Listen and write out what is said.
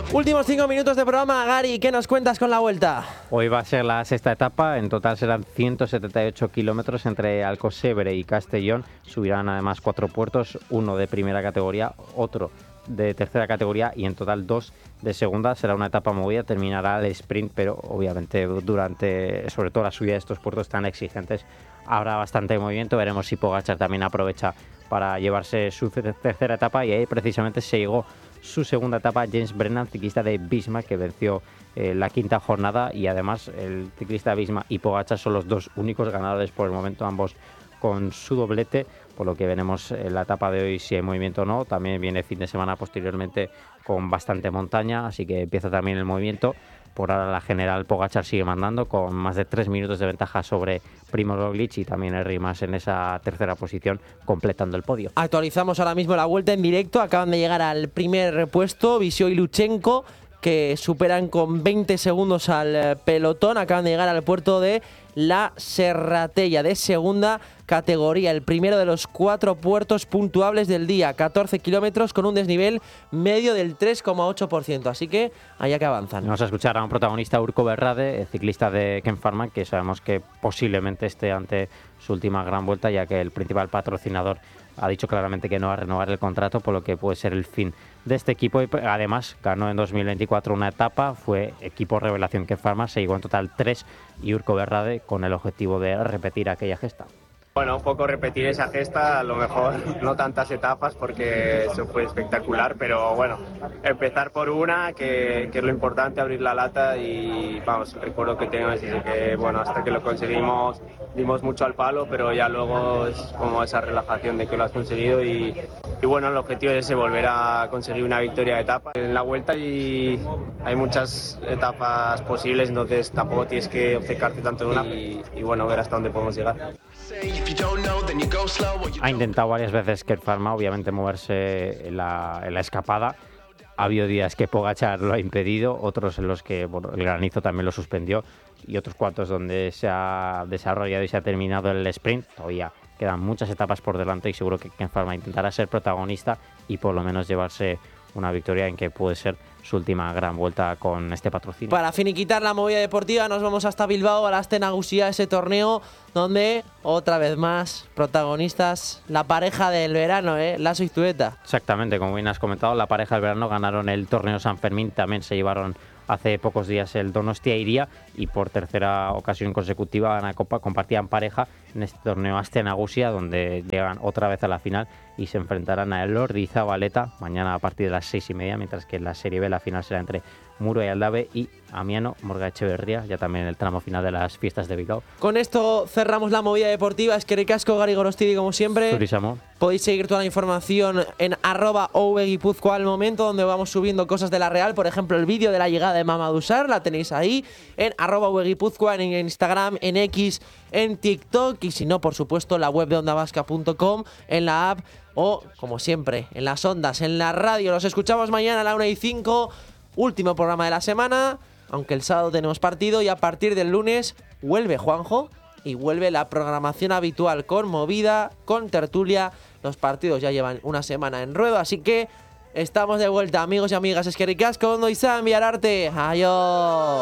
Últimos 5 minutos de programa. Gary, ¿qué nos cuentas con la Vuelta? Hoy va a ser la sexta etapa, en total serán 178 kilómetros entre Alcocebre y Castellón. Subirán además 4 puertos, uno de primera categoría, otro de tercera categoría y en total 2 de segunda. Será una etapa movida, terminará el sprint, pero obviamente durante, sobre todo la subida de estos puertos tan exigentes, habrá bastante movimiento. Veremos si Pogačar también aprovecha para llevarse su tercera etapa, y ahí precisamente se llegó su segunda etapa James Brennan, ciclista de Visma, que venció la quinta jornada, y además el ciclista de Visma y Pogačar son los dos únicos ganadores por el momento, ambos con su doblete, por lo que veremos en la etapa de hoy si hay movimiento o no. También viene fin de semana posteriormente con bastante montaña, así que empieza también el movimiento. Por ahora la general Pogačar sigue mandando con más de 3 minutos de ventaja sobre Primož Roglič, y también Henry Mas en esa tercera posición completando el podio. Actualizamos ahora mismo la Vuelta en directo. Acaban de llegar al primer puesto Visio y Luchenko, que superan con 20 segundos al pelotón. Acaban de llegar al puerto de la Serratella, de segunda categoría, el primero de los 4 puertos puntuables del día, 14 kilómetros con un desnivel medio del 3,8%, así que allá que avanzan. Vamos a escuchar a un protagonista, Urko Berrade, ciclista de Ken Pharma, que sabemos que posiblemente esté ante su última gran vuelta, ya que el principal patrocinador ha dicho claramente que no va a renovar el contrato, por lo que puede ser el fin de este equipo. Y además ganó en 2024 una etapa, fue equipo revelación Ken Pharma, se llegó en total 3, y Urko Berrade con el objetivo de repetir aquella gesta. Bueno, un poco repetir esa gesta, a lo mejor no tantas etapas porque eso fue espectacular, pero bueno, empezar por una, que es lo importante, abrir la lata. Y vamos, el recuerdo que tengo es ese, que bueno, hasta que lo conseguimos dimos mucho al palo, pero ya luego es como esa relajación de que lo has conseguido, y bueno, el objetivo es ese, volver a conseguir una victoria de etapa en la Vuelta, y hay muchas etapas posibles, entonces tampoco tienes que obcecarte tanto en una, y bueno, ver hasta dónde podemos llegar. Ha intentado varias veces Ken Pharma, obviamente, moverse en la escapada. Ha habido días que Pogačar lo ha impedido, otros en los que el granizo también lo suspendió, y otros cuantos donde se ha desarrollado y se ha terminado el sprint. Todavía quedan muchas etapas por delante, y seguro que Ken Pharma intentará ser protagonista y por lo menos llevarse una victoria en que puede ser su última gran vuelta con este patrocinio. Para finiquitar la movida deportiva nos vamos hasta Bilbao, a la Aste Nagusia, ese torneo donde otra vez más protagonistas la pareja del verano, Lasso y Zueta. Exactamente, como bien has comentado, la pareja del verano ganaron el torneo San Fermín, también se llevaron hace pocos días el Donostia Iria, y por tercera ocasión consecutiva en la Copa compartían pareja en este torneo Aste Nagusia, donde llegan otra vez a la final y se enfrentarán a Elordi y Zabaleta mañana a partir de las 6:30, mientras que en la Serie B la final será entre Muro y Aldave y Amiano Morga Echeverría, ya también en el tramo final de las fiestas de Bilbao. Con esto cerramos la movida deportiva. Eskerrik asko, Gary Gorostidi, como siempre. Turisamo. Podéis seguir toda la información en @ovguipuzcoa al momento, donde vamos subiendo cosas de la Real. Por ejemplo, el vídeo de la llegada de Mamadou Sarr, la tenéis ahí en @ovguipuzcoa, en Instagram, en X, en TikTok, y si no, por supuesto, la web de ondavasca.com, en la app o, como siempre, en las ondas, en la radio. Nos escuchamos mañana a la 1:05, último programa de la semana, aunque el sábado tenemos partido, y a partir del lunes vuelve Juanjo y vuelve la programación habitual con movida, con tertulia. Los partidos ya llevan una semana en ruedo, así que estamos de vuelta, amigos y amigas. Eskerrik asko, ondo izan, bihar arte. Adiós.